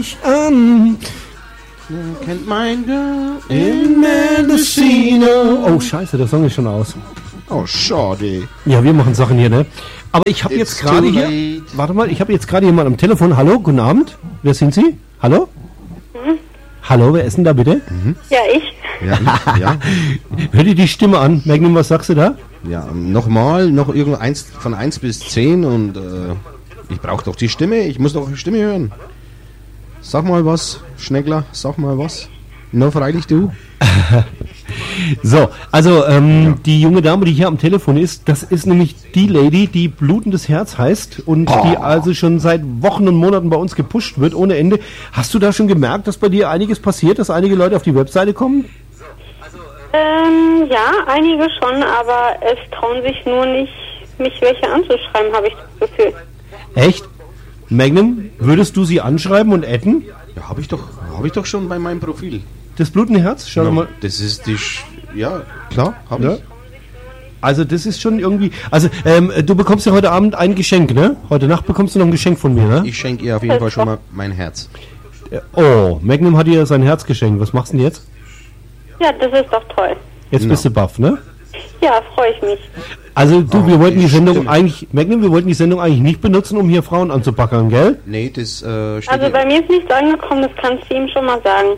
Kennt mein Girl in Mendocino. Oh, scheiße, der Song ist schon aus. Oh, schade. Ja, wir machen Sachen hier, ne? Aber ich habe jetzt gerade hier... Warte mal, ich habe jetzt gerade jemand am Telefon. Hallo, guten Abend. Wer sind Sie? Hallo? Hallo, wer ist denn da bitte? Ja, ich. Ja. Hör dir die Stimme an. Magnum, was sagst du da? Ja, noch irgendeins von 1 bis 10 und ich brauche doch die Stimme. Ich muss doch die Stimme hören. Sag mal was, Schneckler, sag mal was. Nur freilich du. So, also die junge Dame, die hier am Telefon ist, das ist nämlich die Lady, die blutendes Herz heißt und die also schon seit Wochen und Monaten bei uns gepusht wird ohne Ende. Hast du da schon gemerkt, dass bei dir einiges passiert, dass einige Leute auf die Webseite kommen? Ja, einige schon, aber es trauen sich nur nicht, mich welche anzuschreiben, habe ich das Gefühl. Echt? Magnum, würdest du sie anschreiben und adden? Ja, habe ich doch schon bei meinem Profil. Das blutende Herz? Schau doch mal. Das ist ja, klar, habe ich. Also das ist schon irgendwie... Also du bekommst ja heute Abend ein Geschenk, ne? Heute Nacht bekommst du noch ein Geschenk von mir, ne? Ich schenke ihr auf jeden Fall schon mal mein Herz. Oh, Magnum hat ihr sein Herz geschenkt. Was machst du denn jetzt? Ja, das ist doch toll. Jetzt bist du baff, ne? Ja, freue ich mich. Also du, wir wollten die Sendung eigentlich... Magnum, wir wollten die Sendung eigentlich nicht benutzen, um hier Frauen anzupackern, gell? Nee, das steht... Also bei mir ist nichts angekommen, das kannst du ihm schon mal sagen.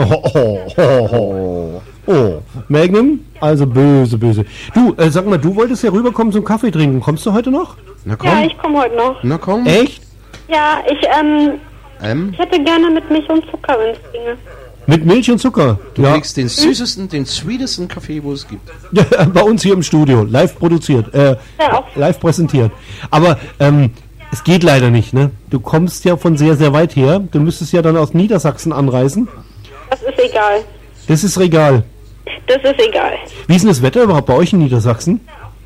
Oh, Magnum, also böse. Du, sag mal, du wolltest ja rüberkommen zum Kaffee trinken. Kommst du heute noch? Na komm. Ja, ich komme heute noch. Na komm. Echt? Ja, ich hätte gerne mit Milch und Zucker, wenn es ginge. Mit Milch und Zucker? Du kriegst den süßesten, den sweetesten Kaffee, wo es gibt. Ja, bei uns hier im Studio, live produziert, live präsentiert. Aber es geht leider nicht, ne? Du kommst ja von sehr, sehr weit her. Du müsstest ja dann aus Niedersachsen anreisen. Das ist egal. Das ist egal. Das ist egal. Wie ist denn das Wetter überhaupt bei euch in Niedersachsen?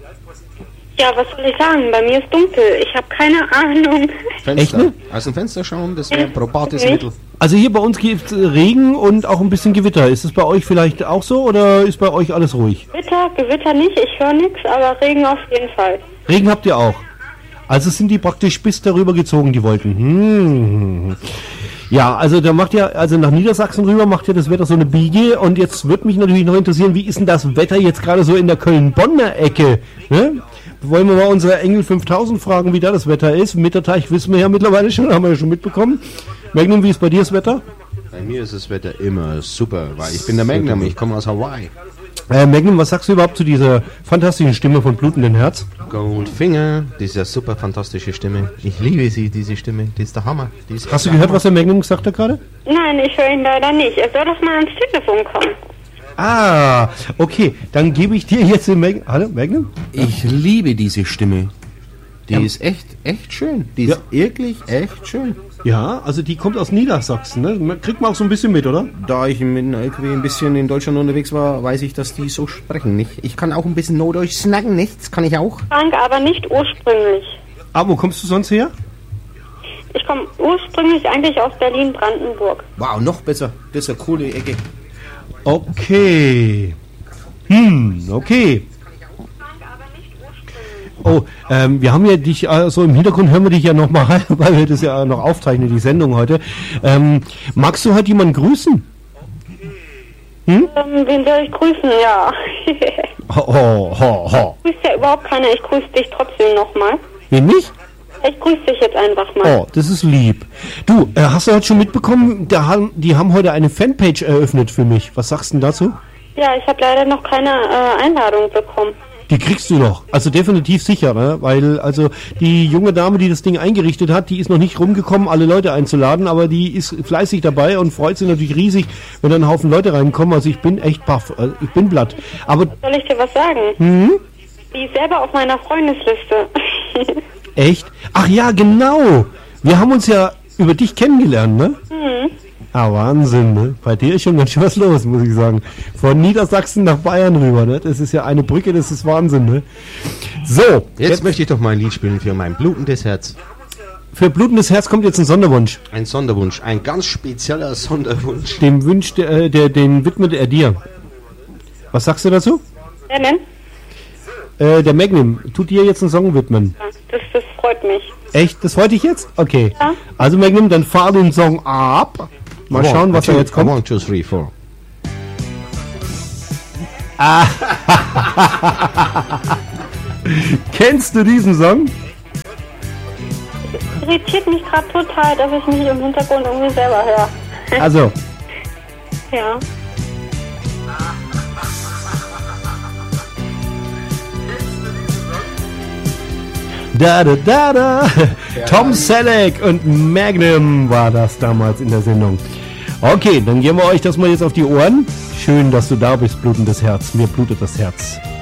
Ja, was soll ich sagen? Bei mir ist dunkel. Ich habe keine Ahnung. Fenster. Echt, ne? Aus dem Fenster schauen, das wäre ein probates Mittel. Also hier bei uns gibt es Regen und auch ein bisschen Gewitter. Ist es bei euch vielleicht auch so oder ist bei euch alles ruhig? Gewitter nicht, ich höre nichts, aber Regen auf jeden Fall. Regen habt ihr auch? Also sind die praktisch bis darüber gezogen, die Wolken. Ja, also da macht ja, also nach Niedersachsen rüber macht ja das Wetter so eine Biege und jetzt würde mich natürlich noch interessieren, wie ist denn das Wetter jetzt gerade so in der Köln-Bonner Ecke? Ne? Wollen wir mal unsere Engel 5000 fragen, wie da das Wetter ist? Mitterteich wissen wir ja mittlerweile schon, haben wir ja schon mitbekommen. Magnum, wie ist bei dir das Wetter? Bei mir ist das Wetter immer super, weil ich bin der Magnum, ich komme aus Hawaii. Magnum, was sagst du überhaupt zu dieser fantastischen Stimme von blutendem Herz? Goldfinger, diese super fantastische Stimme. Ich liebe sie, diese Stimme, die ist der Hammer. Hast du gehört, was der Magnum gesagt hat gerade? Nein, ich höre ihn leider nicht. Er soll doch mal ans Telefon kommen. Ah, okay, dann gebe ich dir jetzt den Magnum. Hallo, Magnum? Ich liebe diese Stimme. Die ist echt schön. Die ist wirklich echt schön. Ja, also die kommt aus Niedersachsen, ne? Kriegt man auch so ein bisschen mit, oder? Da ich mit dem LKW ein bisschen in Deutschland unterwegs war, weiß ich, dass die so sprechen, nicht? Ich kann auch ein bisschen Norddeutsch snacken, nichts kann ich auch. Frank, aber nicht ursprünglich. Aber wo kommst du sonst her? Ich komme ursprünglich eigentlich aus Berlin-Brandenburg. Wow, noch besser. Das ist eine coole Ecke. Okay. Okay. Oh, wir haben ja dich, so im Hintergrund hören wir dich ja nochmal, weil wir das ja noch aufzeichnen, die Sendung heute. Magst du heute jemanden grüßen? Wen soll ich grüßen? Ja. Grüßt ja überhaupt keiner, ich grüße dich trotzdem nochmal. Wen nicht? Ich grüße dich jetzt einfach mal. Oh, das ist lieb. Du, hast du heute schon mitbekommen, die haben heute eine Fanpage eröffnet für mich. Was sagst du denn dazu? Ja, ich habe leider noch keine Einladung bekommen. Die kriegst du noch. Also definitiv sicher, ne? Weil also die junge Dame, die das Ding eingerichtet hat, die ist noch nicht rumgekommen, alle Leute einzuladen, aber die ist fleißig dabei und freut sich natürlich riesig, wenn dann ein Haufen Leute reinkommen. Also ich bin echt baff, ich bin blatt. Aber soll ich dir was sagen? Die ist selber auf meiner Freundesliste. Echt? Ach ja, genau. Wir haben uns ja über dich kennengelernt, ne? Ah, Wahnsinn, ne? Bei dir ist schon ganz schön was los, muss ich sagen. Von Niedersachsen nach Bayern rüber, ne? Das ist ja eine Brücke, das ist Wahnsinn, ne? So. Jetzt möchte ich doch mal ein Lied spielen für mein blutendes Herz. Für blutendes Herz kommt jetzt ein Sonderwunsch. Ein Sonderwunsch, ein ganz spezieller Sonderwunsch. Den widmet er dir. Was sagst du dazu? Wer denn? Der Magnum tut dir jetzt einen Song widmen. Ja, das freut mich. Echt? Das wollte ich jetzt? Okay. Ja. Also Magnum, dann fahr den Song ab. Mal schauen, was da jetzt kommt. 1, 2, 3, 4. Kennst du diesen Song? Es irritiert mich gerade total, dass ich mich im Hintergrund irgendwie selber höre. Also, Ja. da. Tom Selleck und Magnum war das damals in der Sendung. Okay, dann geben wir euch das mal jetzt auf die Ohren. Schön, dass du da bist, blutendes Herz. Mir blutet das Herz.